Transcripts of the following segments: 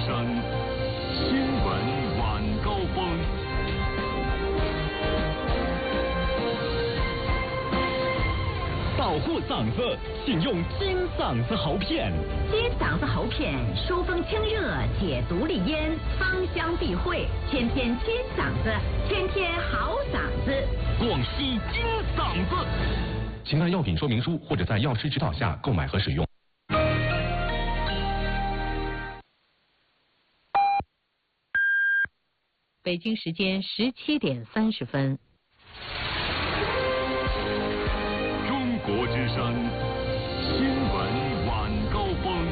声新闻晚高峰。保护嗓子，请用金嗓子喉片。 金嗓子喉片疏风清热，解毒利咽，芳香避秽，天天金嗓子，天天好嗓子。 广西金嗓子。 请看药品说明书或者在药师指导下购买和使用。 北京时间17点30分。 中国之声新闻晚高峰。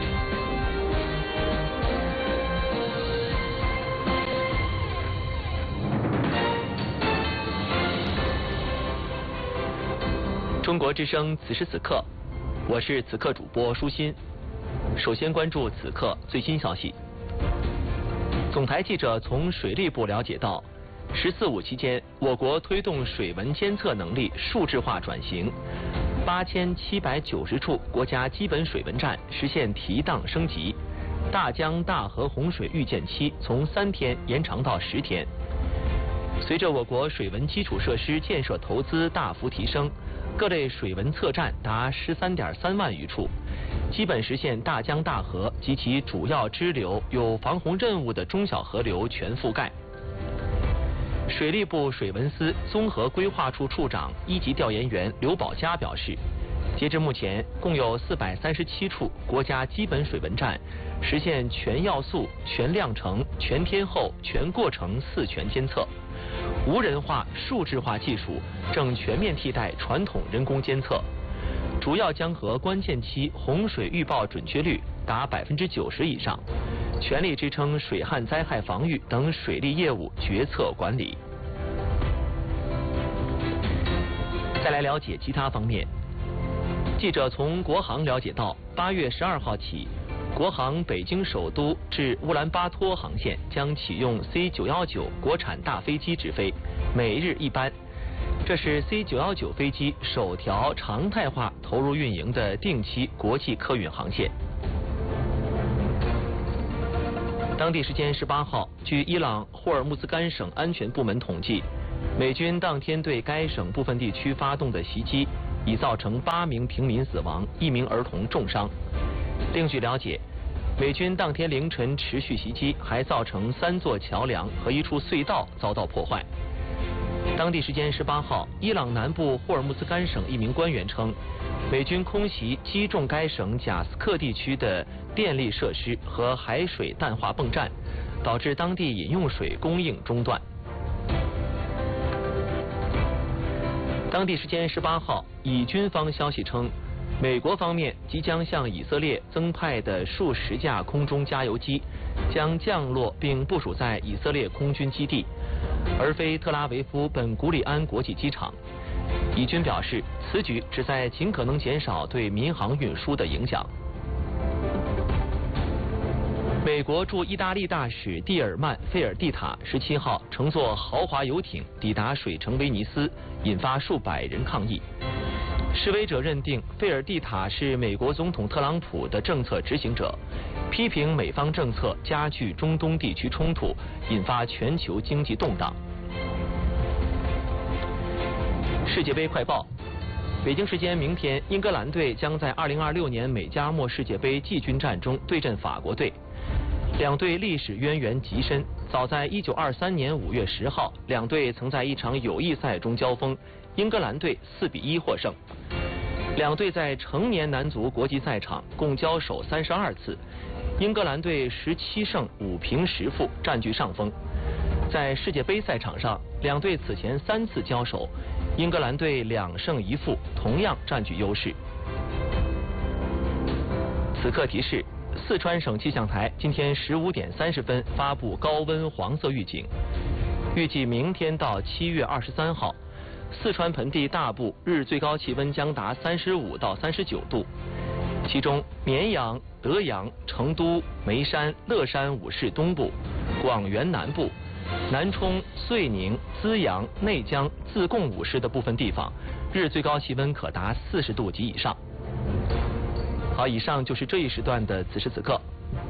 中国之声此时此刻，我是此刻主播舒心。首先关注此刻最新消息。总台记者从水利部了解到，“14五”期间，我国推动水文监测能力数字化转型，8790处国家基本水文站实现提档升级，大江大河洪水预见期从3天延长到10天。随着我国水文基础设施建设投资大幅提升，各类水文测站达13.3万余处，基本实现大江大河及其主要支流有防洪任务的中小河流全覆盖。水利部水文司综合规划处处长1级调研员刘宝佳表示，截至目前，共有437处国家基本水文站实现全要素、全量程、全天候、全过程4全监测。无人化、数字化技术正全面替代传统人工监测，主要江河关键期洪水预报准确率达90%以上，全力支撑水旱灾害防御等水利业务决策管理。再来了解其他方面。记者从国航了解到，8月12号起，国航北京首都至乌兰巴托航线将启用 C919 国产大飞机直飞，每日1班。这是 C919 飞机首条常态化投入运营的定期国际客运航线。当地时间18号，据伊朗霍尔木兹干省安全部门统计，美军当天对该省部分地区发动的袭击已造成8名平民死亡，1名儿童重伤。另据了解，美军当天凌晨持续袭击，还造成3座桥梁和1处隧道遭到破坏。当地时间18号，伊朗南部霍尔木兹干省一名官员称，美军空袭击中该省贾斯克地区的电力设施和海水淡化泵站，导致当地饮用水供应中断。当地时间18号，以军方消息称，美国方面即将向以色列增派的数十架空中加油机将降落并部署在以色列空军基地，而非特拉维夫本古里安国际机场。以军表示，此举旨在尽可能减少对民航运输的影响。美国驻意大利大使蒂尔曼·费尔蒂塔17号乘坐豪华游艇抵达水城威尼斯，引发数百人抗议。示威者认定费尔蒂塔是美国总统特朗普的政策执行者，批评美方政策加剧中东地区冲突，引发全球经济动荡。世界杯快报：北京时间明天，英格兰队将在2026年美加墨世界杯季军战中对阵法国队。两队历史渊源极深，早在1923年5月10号，两队曾在一场友谊赛中交锋，英格兰队4-1获胜。两队在成年男足国际赛场共交手32次，英格兰队17胜5平10负，占据上风。在世界杯赛场上，两队此前3次交手，英格兰队2胜1负，同样占据优势。此刻提示：四川省气象台今天15点30分发布高温黄色预警，预计明天到7月23号，四川盆地大部日最高气温将达35到39度，其中绵阳、德阳、成都、眉山、乐山5市东部、广元南部、南充、遂宁、资阳、内江、自贡5市的部分地方，日最高气温可达40度及以上。好，以上就是这一时段的此时此刻。